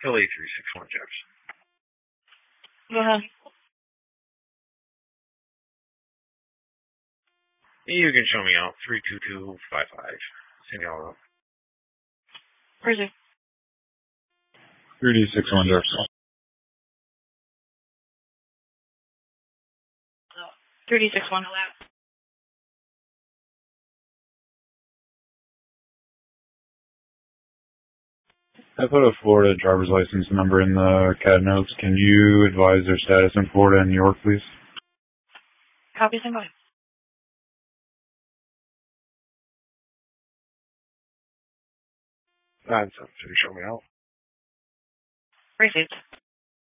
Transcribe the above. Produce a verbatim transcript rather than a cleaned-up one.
L A three six one Jefferson. Go ahead. You can show me out three two two five five. San Diego. Where's it? three D six one Jefferson. three D six one. I put a Florida driver's license number in the C A D notes. Can you advise their status in Florida and New York, please? Copy, send by. Nine seven two, show me out. Received.